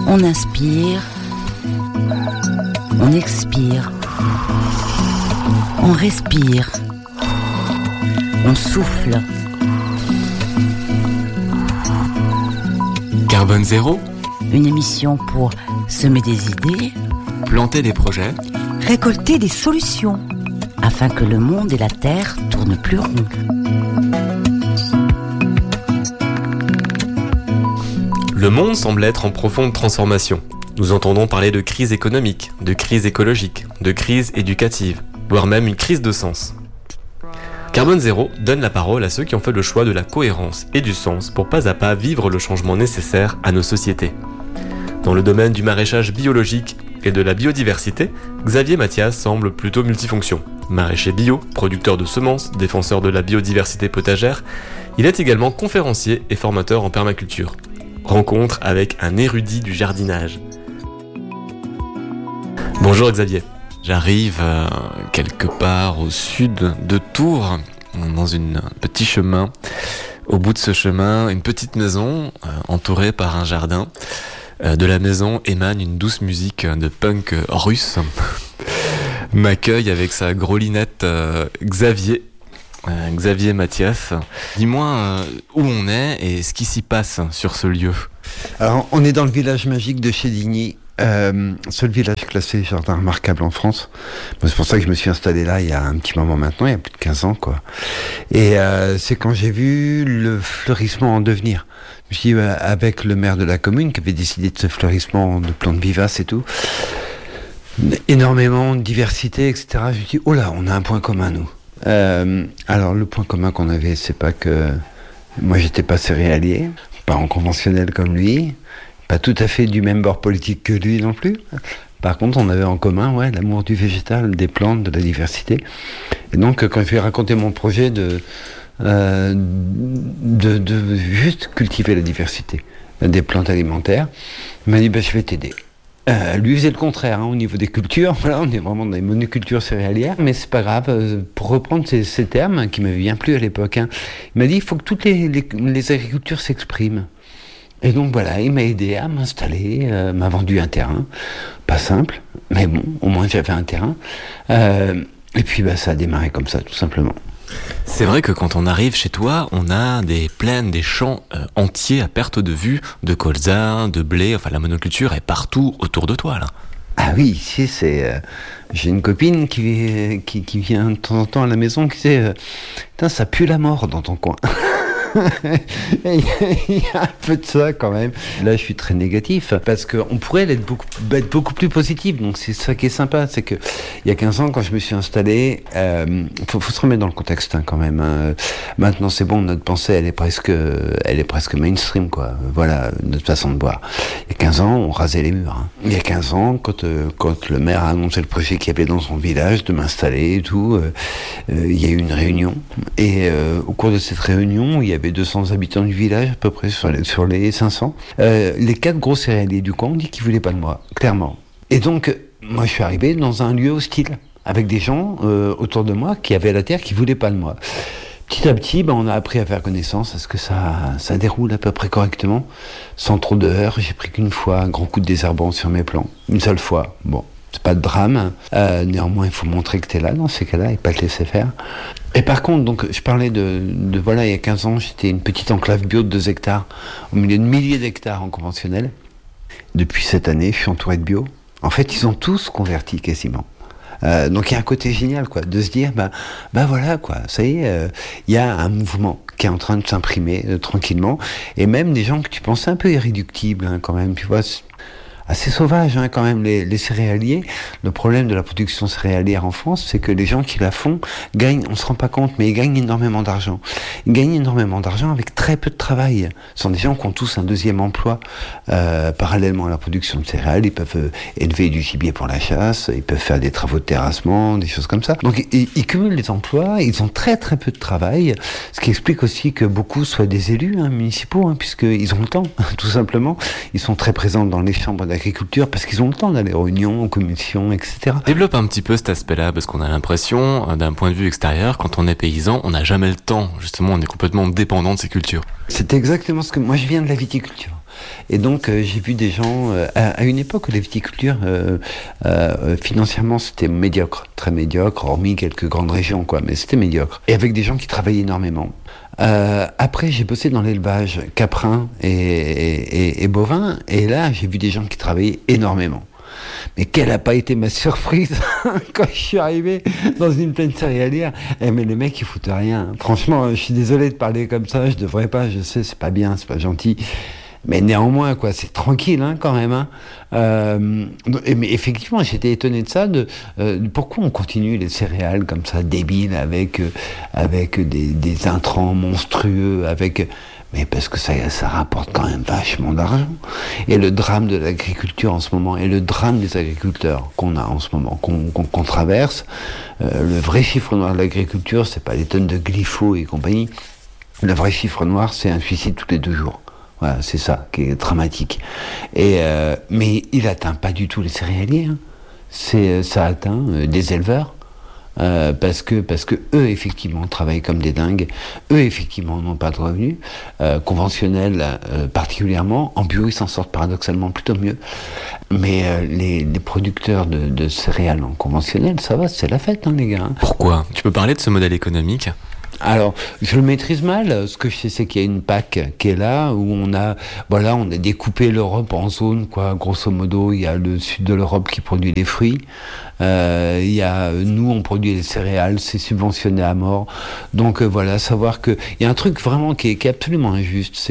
On inspire, on expire, on respire, on souffle. Carbone Zéro, une émission pour semer des idées, planter des projets, récolter des solutions, afin que le monde et la Terre tournent plus rond. Le monde semble être en profonde transformation. Nous entendons parler de crise économique, de crise écologique, de crise éducative, voire même une crise de sens. Carbone Zéro donne la parole à ceux qui ont fait le choix de la cohérence et du sens pour pas à pas vivre le changement nécessaire à nos sociétés. Dans le domaine du maraîchage biologique et de la biodiversité, Xavier Mathias semble plutôt multifonction. Maraîcher bio, producteur de semences, défenseur de la biodiversité potagère, il est également conférencier et formateur en permaculture. Rencontre avec un érudit du jardinage. Bonjour Xavier. J'arrive quelque part au sud de Tours, dans un petit chemin. Au bout de ce chemin, une petite maison entourée par un jardin. De la maison émane une douce musique de punk russe. M'accueille avec sa grelinette Xavier Mathias. Dis-moi où on est et ce qui s'y passe sur ce lieu. Alors, on est dans le village magique de Chédigny, seul village classé jardin remarquable en France. C'est pour ça que je me suis installé là il y a un petit moment maintenant, il y a plus de 15 ans, quoi. Et c'est quand j'ai vu le fleurissement en devenir. Je me suis dit, avec le maire de la commune qui avait décidé de ce fleurissement de plantes vivaces et tout, énormément de diversité, etc. Je me suis dit, oh là, on a un point commun, nous. Alors, le point commun qu'on avait, c'est pas que moi j'étais pas céréalier, pas en conventionnel comme lui, pas tout à fait du même bord politique que lui non plus. Par contre, on avait en commun l'amour du végétal, des plantes, de la diversité. Et donc, quand je lui ai raconté mon projet de juste cultiver la diversité des plantes alimentaires, il m'a dit je vais t'aider. Lui faisait le contraire au niveau des cultures. Voilà, on est vraiment dans les monocultures céréalières, mais c'est pas grave. Pour reprendre ces termes qui m'avaient bien plu à l'époque, il m'a dit il faut que toutes les agricultures s'expriment. Et donc voilà, il m'a aidé à m'installer, m'a vendu un terrain, pas simple, mais bon, au moins j'avais un terrain. Et puis ça a démarré comme ça, tout simplement. C'est vrai que quand on arrive chez toi, on a des plaines, des champs entiers à perte de vue, de colza, de blé, enfin la monoculture est partout autour de toi là. Ah oui, ici j'ai une copine qui vient de temps en temps à la maison qui dit « ça pue la mort dans ton coin ». Il y a un peu de ça quand même. Là je suis très négatif parce qu'on pourrait être beaucoup plus positif. Donc c'est ça qui est sympa, c'est que il y a 15 ans quand je me suis installé, faut se remettre dans le contexte quand même. Maintenant c'est bon, notre pensée elle est presque mainstream quoi. Voilà notre façon de voir. Il y a 15 ans on rasait les murs. Il y a 15 ans quand le maire a annoncé le projet qu'il y avait dans son village de m'installer et tout, il y a eu une réunion et au cours de cette réunion il y avait 200 habitants du village, à peu près sur les 500. Les 4 gros céréaliers du coin ont dit qu'ils voulaient pas de moi, clairement. Et donc, moi, je suis arrivé dans un lieu hostile, avec des gens autour de moi qui avaient la terre, qui voulaient pas de moi. Petit à petit, on a appris à faire connaissance, à ce que ça déroule à peu près correctement, sans trop de heurts. J'ai pris qu'une fois un grand coup de désherbant sur mes plants, une seule fois. Bon, c'est pas de drame. Néanmoins, il faut montrer que t'es là dans ces cas-là et pas te laisser faire. Et par contre, donc, je parlais il y a 15 ans, j'étais une petite enclave bio de 2 hectares, au milieu de milliers d'hectares en conventionnel. Depuis cette année, je suis entouré de bio. En fait, ils ont tous converti quasiment. Donc il y a un côté génial, quoi, de se dire, voilà, quoi, ça y est, il y a un mouvement qui est en train de s'imprimer tranquillement, et même des gens que tu pensais un peu irréductibles, quand même, tu vois, assez sauvage quand même les céréaliers. Le problème de la production céréalière en France, c'est que les gens qui la font gagnent, on se rend pas compte, mais ils gagnent énormément d'argent. Ils gagnent énormément d'argent avec très peu de travail. Ce sont des gens qui ont tous un deuxième emploi parallèlement à la production de céréales. Ils peuvent élever du gibier pour la chasse, ils peuvent faire des travaux de terrassement, des choses comme ça. Donc ils cumulent les emplois, ils ont très très peu de travail, ce qui explique aussi que beaucoup soient des élus municipaux, puisqu'ils ont le temps, tout simplement. Ils sont très présents dans les chambres d'agriculture parce qu'ils ont le temps d'aller aux réunions, aux commissions, etc. Développe un petit peu cet aspect-là, parce qu'on a l'impression, d'un point de vue extérieur, quand on est paysan, on n'a jamais le temps. Justement, on est complètement dépendant de ces cultures. C'est exactement ce que... Moi, je viens de la viticulture. Et donc j'ai vu des gens à une époque où la viticulture financièrement c'était médiocre, très médiocre, hormis quelques grandes régions quoi, mais c'était médiocre. Et avec des gens qui travaillaient énormément. Après j'ai bossé dans l'élevage caprin et bovin, et là j'ai vu des gens qui travaillaient énormément. Mais quelle n'a pas été ma surprise quand je suis arrivé dans une plaine céréalière. Mais les mecs ils foutent rien. Franchement, je suis désolé de parler comme ça, je devrais pas, je sais, c'est pas bien, c'est pas gentil. Mais néanmoins, quoi, c'est tranquille quand même. Mais effectivement, j'étais étonné de ça. Pourquoi on continue les céréales comme ça, débiles, avec des intrants monstrueux, mais parce que ça rapporte quand même vachement d'argent. Et le drame de l'agriculture en ce moment, et le drame des agriculteurs qu'on a en ce moment, qu'on traverse, le vrai chiffre noir de l'agriculture, c'est pas les tonnes de glyphos et compagnie. Le vrai chiffre noir, c'est un suicide tous les 2 jours. Voilà, c'est ça qui est dramatique. Mais il atteint pas du tout les céréaliers. Ça atteint des éleveurs. Parce que eux effectivement travaillent comme des dingues, eux effectivement n'ont pas de revenus conventionnels particulièrement. En bio ils s'en sortent paradoxalement plutôt mieux, mais les producteurs de céréales en conventionnel, ça va, c'est la fête les gars. Pourquoi ? Tu peux parler de ce modèle économique ? Alors, je le maîtrise mal. Ce que je sais, c'est qu'il y a une PAC qui est là, où on a découpé l'Europe en zones, quoi. Grosso modo, il y a le sud de l'Europe qui produit les fruits. Il y a, nous, on produit les céréales, c'est subventionné à mort. Donc, savoir que, il y a un truc vraiment qui est absolument injuste,